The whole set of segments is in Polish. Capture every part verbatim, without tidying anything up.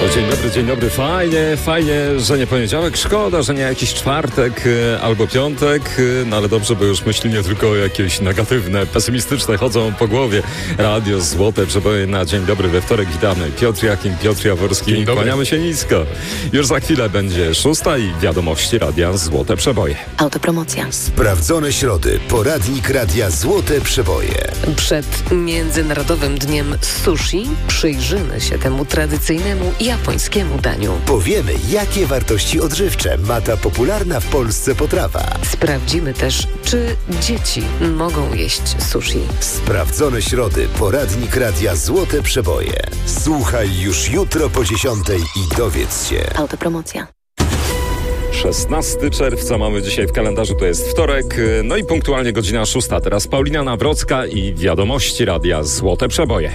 O, dzień dobry, dzień dobry. Fajnie, fajnie, że nie poniedziałek. Szkoda, że nie jakiś czwartek y, albo piątek. Y, no ale dobrze, bo już myśli nie tylko jakieś negatywne, pesymistyczne chodzą po głowie. Radio Złote Przeboje na dzień dobry we wtorek. Witamy. Piotr Jakin, Piotr Jaworski. Kłaniamy się nisko. Już za chwilę będzie szósta i wiadomości Radia Złote Przeboje. Autopromocja. Sprawdzone środy. Poradnik Radia Złote Przeboje. Przed Międzynarodowym Dniem Sushi przyjrzymy się temu tradycyjnemu japońskiemu daniu. Powiemy, jakie wartości odżywcze ma ta popularna w Polsce potrawa. Sprawdzimy też, czy dzieci mogą jeść sushi. Sprawdzone środy. Poradnik Radia Złote Przeboje. Słuchaj już jutro po dziesiątej i dowiedz się. Autopromocja. szesnastego czerwca mamy dzisiaj w kalendarzu, to jest wtorek, no i punktualnie godzina szósta. Teraz Paulina Nawrocka i wiadomości Radia Złote Przeboje.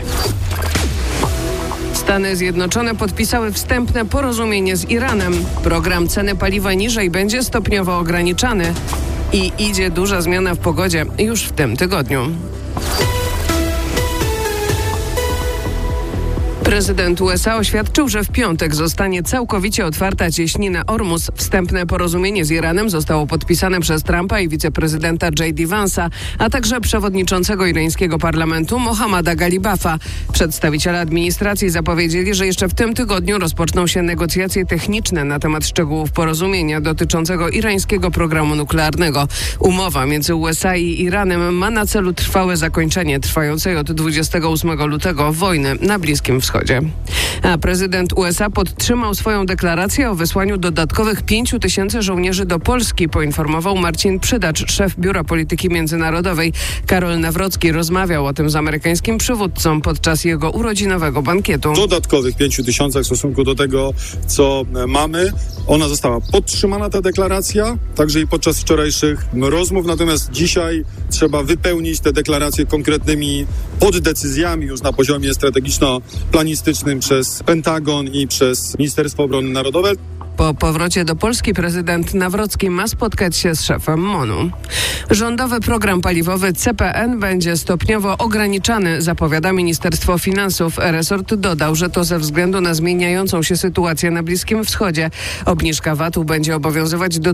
Stany Zjednoczone podpisały wstępne porozumienie z Iranem. Program ceny paliwa niżej będzie stopniowo ograniczany i idzie duża zmiana w pogodzie już w tym tygodniu. Prezydent U S A oświadczył, że w piątek zostanie całkowicie otwarta cieśnina Ormus. Wstępne porozumienie z Iranem zostało podpisane przez Trumpa i wiceprezydenta J D Vance'a, a także przewodniczącego irańskiego parlamentu Mohammada Galibafa. Przedstawiciele administracji zapowiedzieli, że jeszcze w tym tygodniu rozpoczną się negocjacje techniczne na temat szczegółów porozumienia dotyczącego irańskiego programu nuklearnego. Umowa między U S A i Iranem ma na celu trwałe zakończenie trwającej od dwudziestego ósmego lutego wojny na Bliskim Wschodzie. A prezydent U S A podtrzymał swoją deklarację o wysłaniu dodatkowych pięciu tysięcy żołnierzy do Polski, poinformował Marcin Przydacz, szef Biura Polityki Międzynarodowej. Karol Nawrocki rozmawiał o tym z amerykańskim przywódcą podczas jego urodzinowego bankietu. Dodatkowych pięciu tysiącach w stosunku do tego, co mamy. Ona została podtrzymana, ta deklaracja, także i podczas wczorajszych rozmów. Natomiast dzisiaj trzeba wypełnić te deklaracje konkretnymi poddecyzjami już na poziomie strategiczno-planistycznym przez Pentagon i przez Ministerstwo Obrony Narodowej. Po powrocie do Polski prezydent Nawrocki ma spotkać się z szefem MONU. Rządowy program paliwowy C P N będzie stopniowo ograniczany, zapowiada Ministerstwo Finansów. Resort dodał, że to ze względu na zmieniającą się sytuację na Bliskim Wschodzie. Obniżka V A T-u będzie obowiązywać do